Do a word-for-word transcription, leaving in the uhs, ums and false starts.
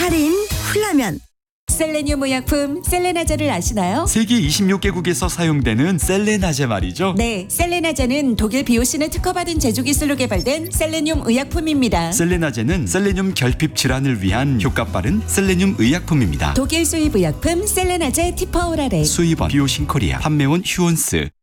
할인 훌라면. 셀레늄 의약품 셀레나제를 아시나요? 세계 이십육 개국에서 사용되는 셀레나제 말이죠. 네, 셀레나제는 독일 비오신을 특허받은 제조 기술로 개발된 셀레늄 의약품입니다. 셀레나제는 셀레늄 결핍 질환을 위한 효과 빠른 셀레늄 의약품입니다. 독일 수입 의약품 셀레나제 티퍼오라렉. 수입원 비오신 코리아, 판매원 휴온스.